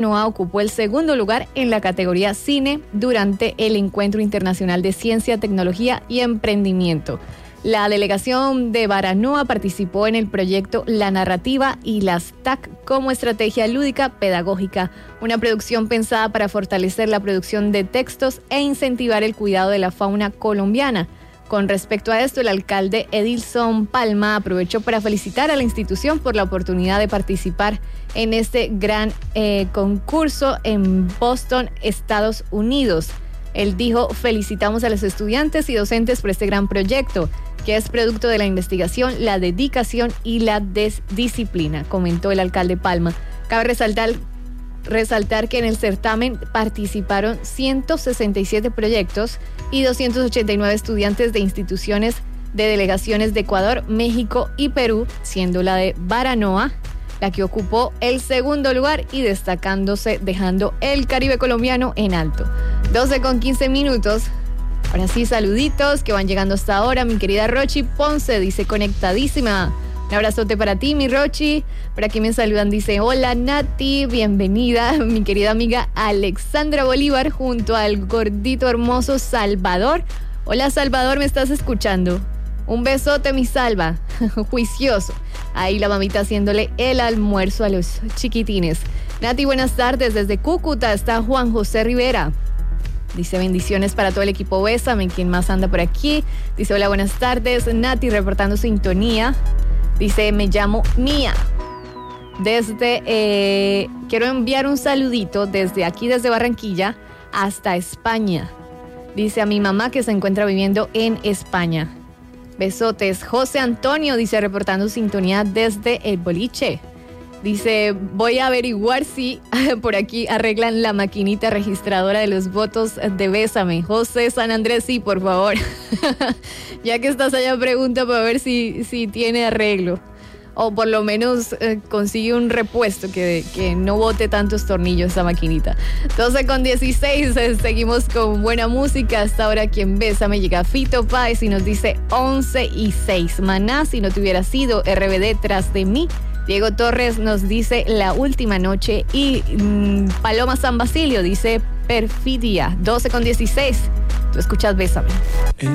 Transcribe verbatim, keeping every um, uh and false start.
Noa ocupó el segundo lugar en la categoría Cine durante el Encuentro Internacional de Ciencia, Tecnología y Emprendimiento. La delegación de Baranoa participó en el proyecto La Narrativa y las T A C como estrategia lúdica pedagógica, una producción pensada para fortalecer la producción de textos e incentivar el cuidado de la fauna colombiana. Con respecto a esto, el alcalde Edilson Palma aprovechó para felicitar a la institución por la oportunidad de participar en este gran eh, concurso en Boston, Estados Unidos. Él dijo: felicitamos a los estudiantes y docentes por este gran proyecto, que es producto de la investigación, la dedicación y la disciplina, comentó el alcalde Palma. Cabe resaltar, resaltar que en el certamen participaron ciento sesenta y siete proyectos y doscientos ochenta y nueve estudiantes de instituciones de delegaciones de Ecuador, México y Perú, siendo la de Baranoa la que ocupó el segundo lugar y destacándose, dejando el Caribe colombiano en alto. doce con quince minutos. Ahora sí, saluditos que van llegando hasta ahora. Mi querida Rochi Ponce dice: conectadísima. Un abrazote para ti, mi Rochi. Por aquí me saludan, dice: hola Nati, bienvenida. Mi querida amiga Alexandra Bolívar junto al gordito hermoso Salvador. Hola Salvador, ¿me estás escuchando? Un besote, mi Salva. Juicioso. Ahí la mamita haciéndole el almuerzo a los chiquitines. Nati, buenas tardes. Desde Cúcuta está Juan José Rivera. Dice: bendiciones para todo el equipo Bésame. ¿Quién más anda por aquí? Dice: hola, buenas tardes. Nati reportando sintonía. Dice: me llamo Mía. Desde, eh, quiero enviar un saludito desde aquí, desde Barranquilla hasta España. Dice: a mi mamá que se encuentra viviendo en España. Besotes. José Antonio dice: reportando sintonía desde el boliche. Dice: voy a averiguar si por aquí arreglan la maquinita registradora de los votos de Bésame. José San Andrés, sí, por favor. Ya que estás allá, pregunta para ver si, si tiene arreglo. O por lo menos eh, consigue un repuesto que, que no bote tantos tornillos esa maquinita. doce con dieciséis, eh, seguimos con buena música. Hasta ahora quien Bésame llega Fito Páez y nos dice once y seis. Maná, si no te hubiera sido, R B D tras de mí. Diego Torres nos dice La Última Noche y mmm, Paloma San Basilio dice Perfidia. doce con dieciséis. Tú escuchas Bésame.